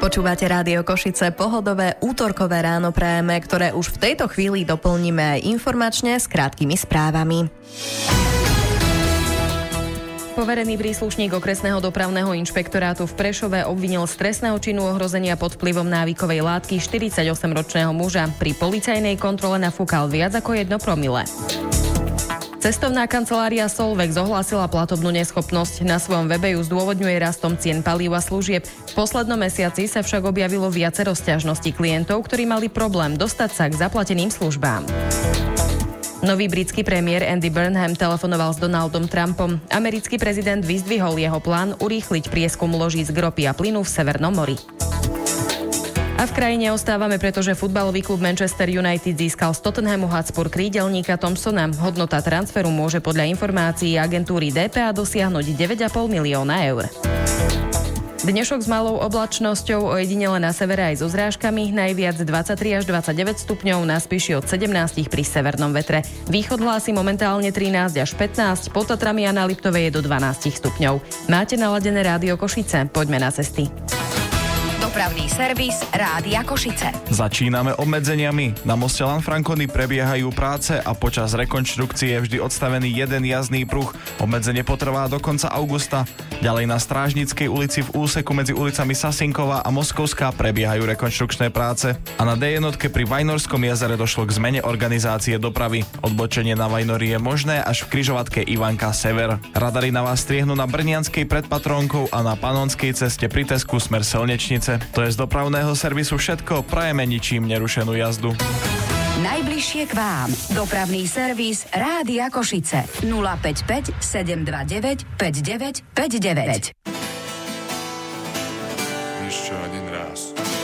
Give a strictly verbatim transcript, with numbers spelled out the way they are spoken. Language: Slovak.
Počúvate Rádio Košice, pohodové útorkové ráno prajeme, ktoré už v tejto chvíli doplníme aj informačne s krátkými správami. Poverený príslušník okresného dopravného inšpektorátu v Prešove obvinil z trestného činu ohrozenia pod vplyvom návykovej látky štyridsaťosemročného muža. Pri policajnej kontrole nafúkal viac ako jedno promile. Cestovná kancelária Solvex ohlásila platobnú neschopnosť. Na svojom webe ju zdôvodňuje rastom cien palív a služieb. V poslednom mesiaci sa však objavilo viacero sťažností klientov, ktorí mali problém dostať sa k zaplateným službám. Nový britský premiér Andy Burnham telefonoval s Donaldom Trumpom. Americký prezident vyzdvihol jeho plán urýchliť prieskum ložíc ropy a plynu v Severnom mori. A v krajine ostávame, pretože futbalový klub Manchester United získal z Tottenhamu Hotspur krídelníka Thompsona. Hodnota transferu môže podľa informácií agentúry dé pé á dosiahnuť deväť a pol milióna eur. Dnešok s malou oblačnosťou, ojedinele na severe aj so zrážkami, najviac dvadsaťtri až dvadsaťdeväť stupňov, na Spiši od sedemnásť pri severnom vetre. Východ hlási momentálne trinásť až pätnásť, pod Tatrami a na Liptovej je do dvanásť stupňov. Máte naladené Rádio Košice, poďme na cesty. Dopravný servis Rádia Košice. Začíname obmedzeniami. Na moste Lanfranconi prebiehajú práce a počas rekonštrukcie je vždy odstavený jeden jazdný pruh. Obmedzenie potrvá do konca augusta. Ďalej na Strážnickej ulici v úseku medzi ulicami Sasinková a Moskovská prebiehajú rekonštrukčné práce. A na dé jednotke pri Vajnorskom jazere došlo k zmene organizácie dopravy. Odbočenie na Vajnori je možné až v križovatke Ivanka Sever. Radary na vás striehnú na Brnianskej pred Patrónkou a na Panonskej ceste pri Tesku smer Selnečnice. To je z dopravného servisu všetko, prajeme ničím nerušenú jazdu. Najbližšie k vám. Dopravný servis Rádia Košice. nula päť päť sedem dva deväť päť deväť päť deväť. Ešte jeden raz.